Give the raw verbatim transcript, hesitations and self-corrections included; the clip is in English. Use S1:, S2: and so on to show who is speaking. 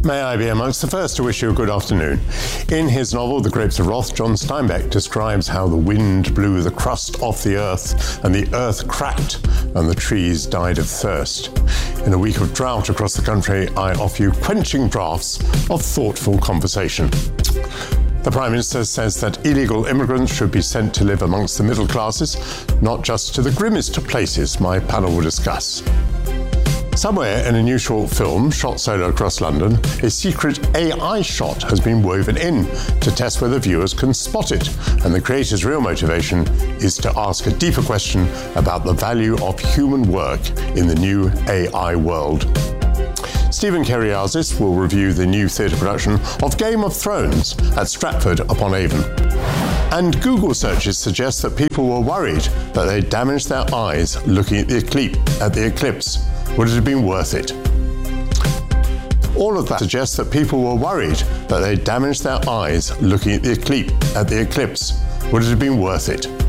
S1: May I be amongst the first to wish you a good afternoon. In his novel, The Grapes of Wrath, John Steinbeck describes how the wind blew the crust off the earth and the earth cracked and the trees died of thirst. In a week of drought across the country, I offer you quenching draughts of thoughtful conversation. The Prime Minister says that illegal immigrants should be sent to live amongst the middle classes, not just to the grimmest places my panel will discuss. Somewhere in a new short film shot solo across London, a secret A I shot has been woven in to test whether viewers can spot it, and the creator's real motivation is to ask a deeper question about the value of human work in the new A I world. Stephen Keriazis will review the new theatre production of Game of Thrones at Stratford-upon-Avon. And Google searches suggest that people were worried that they damaged their eyes looking at the eclipse. At the eclipse. Would it have been worth it? All of that suggests that people were worried that they damaged their eyes looking at the eclipse. At the eclipse. Would it have been worth it?